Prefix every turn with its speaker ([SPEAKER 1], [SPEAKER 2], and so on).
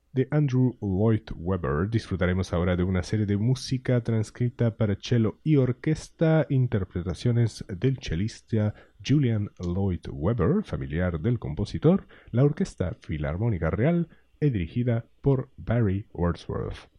[SPEAKER 1] de Andrew Lloyd Webber. Disfrutaremos ahora de una serie de música transcrita para cello y orquesta, interpretaciones del chelista Julian Lloyd Webber, familiar del compositor, la Orquesta Filarmónica Real, dirigida por Barry Wordsworth.